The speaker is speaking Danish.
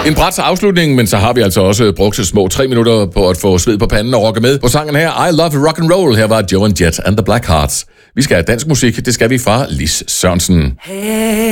En brat afslutning, men så har vi altså også brugt små 3 minutter på at få sved på panden og rocke med på sangen her. I Love Rock and Roll. Her var Joan Jett and the Blackhearts. Vi skal have dansk musik. Det skal vi fra Lis Sørensen. Hey.